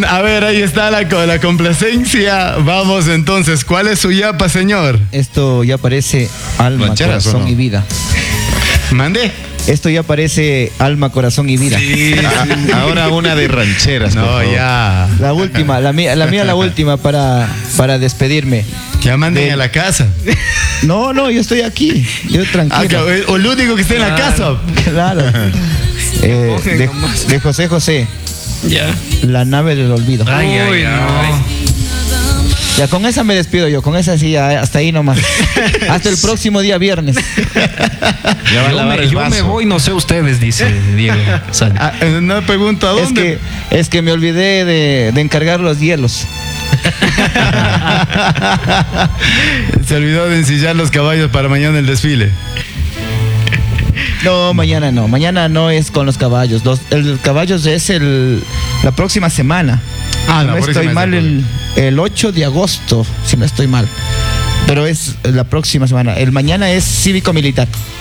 A ver, ahí está la complacencia. Vamos entonces, ¿cuál es su yapa, señor? Esto ya parece alma, ¿Rancheras o corazón no? y vida. ¿Mande? Esto ya parece alma, corazón y vida. Sí. Ahora una de rancheras. por No, favor. ya. La última, la mía la última para despedirme. Ya manden a la casa. No, yo estoy aquí. Yo tranquilo. O el único que esté en la casa. Claro. De José José, Ya. La nave del olvido. Ay, no. Ya con esa me despido yo, con esa sí, ya, hasta ahí nomás. Hasta el próximo día viernes. Ya va a lavar el Yo me vaso. voy, no sé ustedes, dice Diego. Ah, no pregunto a dónde. Es que me olvidé de encargar los hielos. Se olvidó de ensillar los caballos para mañana el desfile. No, mañana no. Mañana no es con los caballos. El caballos es la próxima semana. Ah, no estoy mal, el 8 de agosto, si no estoy mal. Pero es la próxima semana. El mañana es cívico-militar.